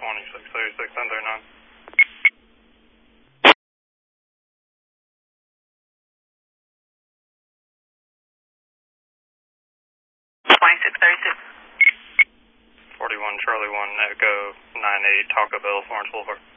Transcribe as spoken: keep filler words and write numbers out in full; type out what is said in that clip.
twenty-six thirty-six, ten thirty-nine. twenty-six thirty-six. forty-one Charlie one Echo nine eight Taco Bell, Florence Boulevard.